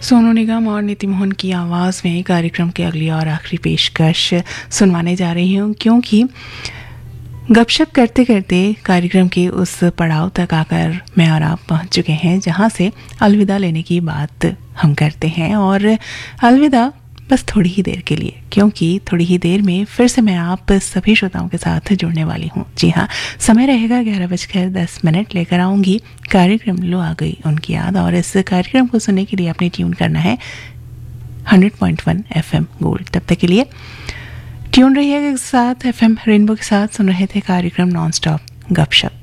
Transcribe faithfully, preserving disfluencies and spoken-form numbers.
सोनू निगम और नीति मोहन की आवाज़ में कार्यक्रम के अगली और आखिरी पेशकश सुनवाने जा रही हूँ, क्योंकि गपशप करते करते कार्यक्रम के उस पड़ाव तक आकर मैं और आप पहुँच चुके हैं जहाँ से अलविदा लेने की बात हम करते हैं। और अलविदा बस थोड़ी ही देर के लिए, क्योंकि थोड़ी ही देर में फिर से मैं आप सभी श्रोताओं के साथ जुड़ने वाली हूँ। जी हाँ, समय रहेगा ग्यारह बजकर दस मिनट, लेकर आऊँगी कार्यक्रम लो आ गई उनकी याद। और इस कार्यक्रम को सुनने के लिए आपने ट्यून करना है hundred point one F M gold. तब तक के लिए ट्यून रहिएगा साथ एफ एम रेनबो के साथ। सुन रहे थे कार्यक्रम नॉन स्टॉप गपशप।